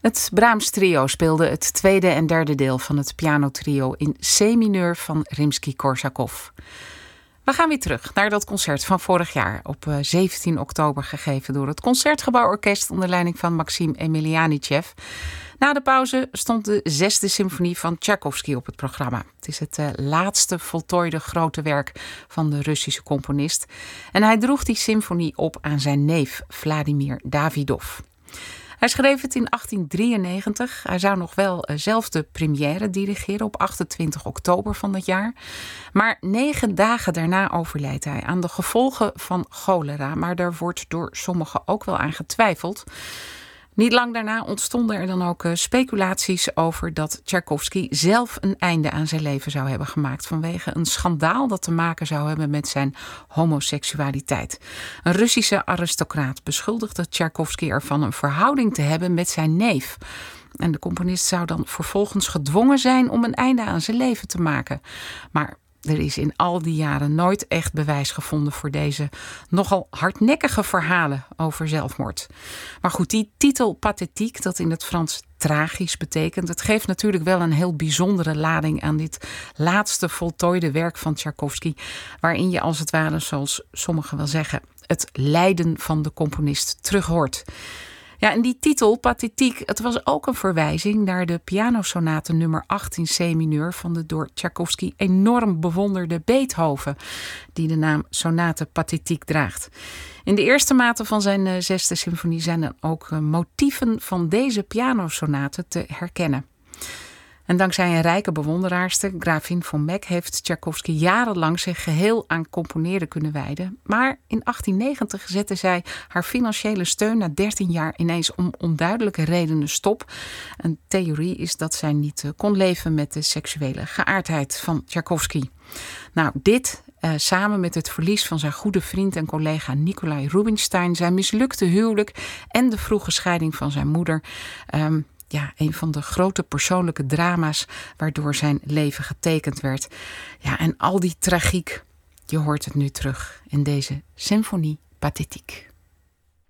Het Brahms Trio speelde het tweede en derde deel van het pianotrio in C-mineur van Rimsky-Korsakov. We gaan weer terug naar dat concert van vorig jaar op 17 oktober gegeven door het Concertgebouworkest onder leiding van Maxim Emelianichev. Na de pauze stond de 6e symfonie van Tchaikovsky op het programma. Het is het laatste voltooide grote werk van de Russische componist. En hij droeg die symfonie op aan zijn neef Vladimir Davidov. Hij schreef het in 1893. Hij zou nog wel zelf de première dirigeren op 28 oktober van dat jaar. Maar 9 dagen daarna overleed hij aan de gevolgen van cholera. Maar daar wordt door sommigen ook wel aan getwijfeld. Niet lang daarna ontstonden er dan ook speculaties over dat Tchaikovsky zelf een einde aan zijn leven zou hebben gemaakt vanwege een schandaal dat te maken zou hebben met zijn homoseksualiteit. Een Russische aristocraat beschuldigde Tchaikovsky ervan een verhouding te hebben met zijn neef. En de componist zou dan vervolgens gedwongen zijn om een einde aan zijn leven te maken. Maar er is in al die jaren nooit echt bewijs gevonden voor deze nogal hardnekkige verhalen over zelfmoord. Maar goed, die titel pathetiek, dat in het Frans tragisch betekent, het geeft natuurlijk wel een heel bijzondere lading aan dit laatste voltooide werk van Tchaikovsky, waarin je als het ware, zoals sommigen wel zeggen, het lijden van de componist terughoort. Ja, en die titel, pathetiek, het was ook een verwijzing naar de pianosonate nummer 8 in C-mineur van de door Tchaikovsky enorm bewonderde Beethoven, die de naam sonate pathetiek draagt. In de eerste maten van zijn 6e symfonie zijn er ook motieven van deze pianosonate te herkennen. En dankzij een rijke bewonderaarster, Gravin von Meck, heeft Tchaikovsky jarenlang zich geheel aan componeren kunnen wijden. Maar in 1890 zette zij haar financiële steun na 13 jaar ineens om onduidelijke redenen stop. Een theorie is dat zij niet kon leven met de seksuele geaardheid van Tchaikovsky. Nou, dit samen met het verlies van zijn goede vriend en collega Nikolai Rubinstein, zijn mislukte huwelijk en de vroege scheiding van zijn moeder, een van de grote persoonlijke drama's waardoor zijn leven getekend werd. Ja, en al die tragiek, je hoort het nu terug in deze symfonie pathetiek.